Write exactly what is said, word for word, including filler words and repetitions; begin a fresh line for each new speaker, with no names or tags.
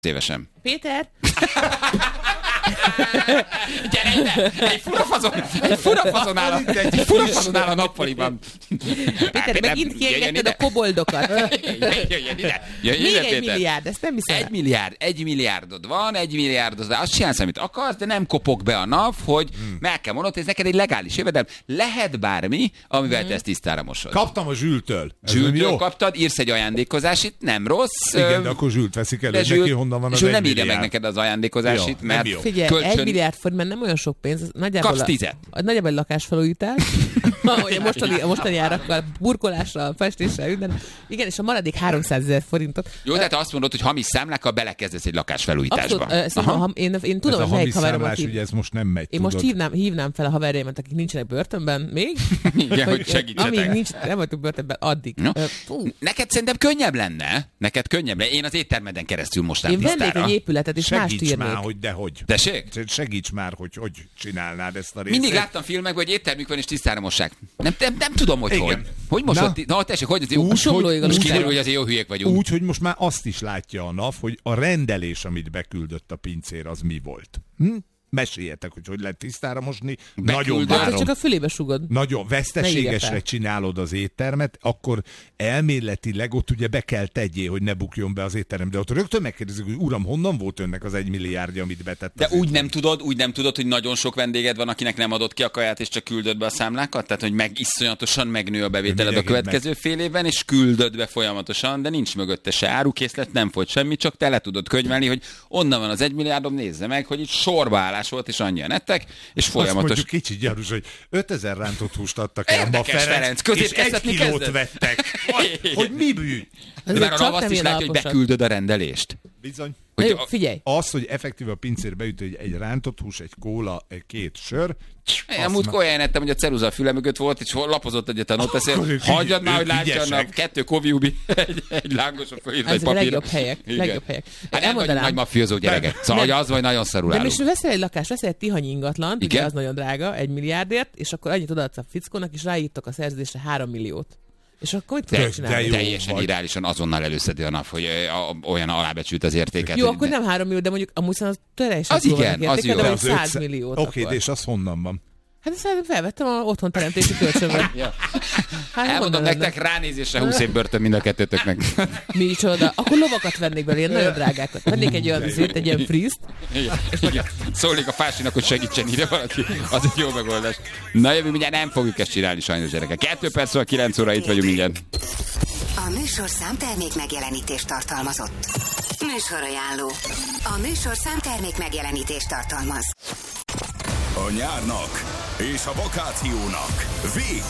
évesen.
Péter?
Gyere ide! Egy furafazon, egy furafazon áll a, egy furafazon áll a nappaliban.
Péter, megint kiengedted a koboldokat.
Jöjjön ide! Jöjjön
Még
ide,
egy
Péter.
milliárd, ezt nem hiszem.
Egy milliárd, egy milliárdod van, egy milliárdod, de azt csinálsz, amit akarsz, de nem kopog be a nap, hogy hmm. meg kell mondanod, hogy ez neked egy legális jövedelem. Lehet bármi, amivel hmm. te ezt tisztára mosod.
Kaptam a Zsültől.
Zsültől kaptad, írsz egy ajándékozásit, nem rossz.
Igen, de akkor Zsült veszik elő, neki honnan van az
egy
nem
írja meg neked az ajándékozásit,
jó,
mert
figyelj,
kölcsön...
egy milliárd forint, mert nem olyan sok pénz. Nagyjából
kapsz tízet.
A, nagyjából egy lakásfelújítás, ahogy a mostani, a mostani árakkal, burkolással, festéssel, minden. Igen, és a maradék háromszázezer forintot.
Jó, tehát azt mondod, hogy hamis számlákkal belekezdesz egy lakásfelújításba.
Abszolút, én, én tudom,
ez
hogy melyik
haveromat hív... ugye ez most nem megy,
Én
tudod.
most hívnám, hívnám fel a haverjaimat, akik nincsenek börtönben még.
Igen, hogy segítsetek.
Amíg nincs, nem voltunk börtönben, addig.
No. Uh, neked szerintem könnyebb lenne. Neked könnyebb lenne. Én az éttermeden keresztül mostán
én
tisztára.
Én vennék egy épületet, és mást
Segíts
írnék.
már, hogy dehogy.
Tessék?
Segíts már, hogy hogy csinálnád ezt a részt.
Mindig láttam filmekben, hogy éttermük van, és tisztára mossák. Nem, nem, nem tudom, hogy
igen.
hogy. Hogy mosod? Na, tessék, hogy az jó?
Úgy, hogy,
most kiderül, hogy azért jó hülyék vagyunk.
Úgy, hogy most már azt is látja a NAV, hogy a rendelés, amit beküldött a pincér, az mi volt. Hm? Meséljetek, hogy hogy lehet tisztára mosni. Nagyon várom.
Csak a fülébe sugod.
Nagyon veszteségesre csinálod az éttermet, akkor elméletileg ott ugye be kell tegyél, hogy ne bukjon be az étterem. De ott rögtön megkérdezik, hogy uram, honnan volt önnek az egy milliárdja, amit betett.
De úgy nem tudod, úgy nem tudod, hogy nagyon sok vendéged van, akinek nem adott ki a kaját, és csak küldöd be a számlákat? Tehát, hogy meg iszonyatosan megnő a bevételed a következő meg... fél évben, és küldöd be folyamatosan, de nincs mögötte se árukészlet, nem folyt semmi, csak te le tudod könyvelni, hogy onnan van az egy milliárdom, nézze meg, hogy itt sorba állás volt, és annyian ettek, és folyamatos...
Azt mondjuk kicsit gyarús, hogy ötezer rántott húst adtak el ma Ferenc,
Ferenc
és egy kilót kezdett? vettek. Hogy, hogy mi bűn?
De már a NAV azt is látja, hogy beküldöd a rendelést.
Bizony.
Hogy jó, figyelj.
Az, hogy effektíve a pincér beüt, hogy egy rántott hús, egy kóla, egy két sör.
Én múltkor olyan ettem, hogy a ceruza a füle mögött volt, és lapozott egyet a noteszél. Hagyjad már, hogy látja a kettő koviubi, egy, egy lángos a fölírva egy papír.
Legjobb helyek. Legjobb helyek.
Hát nem vagyunk nagy mafiózó gyerekek. Szóval, hogy az vagy nagyon szarul állunk.
De most veszel egy lakást, veszel egy Tihanyi ingatlant, ugye az nagyon drága, egy milliárdért, és akkor annyit odaadsz a fickónak, és ráírtak a szerződésre három milliót. És akkor mit tudod csinálni?
Teljesen irálisan azonnal előszedi a nap, hogy olyan alábecsült az értéket.
Jó, akkor nem három millió, de mondjuk amúgy az teljesen
az igen, az jó.
De száz milliót.
Oké, de és az honnan van?
Hát ezt felvettem a otthon teremtési kölcsönben.
Ja. Hát elmondom nektek, ránézésre húsz év börtön mind a kettőtöknek.
Micsoda. Akkor lovakat vennék belőle, ilyen nagyon drágákat. Vennék egy olyan szét, egy ilyen friszt.
Szólnék a fásinak, hogy segítsen ide valaki. Az egy jó megoldás. Na jövő, mindjárt nem fogjuk ezt csinálni sajnos, gyerekek. Kettő percről kilenc óra itt vagyunk mindjárt.
A műsor számtermék megjelenítést tartalmazott. Műsorajánló. A műsor számtermék megjelenítést tartalmaz.
A nyárnak és a vakációnak vége.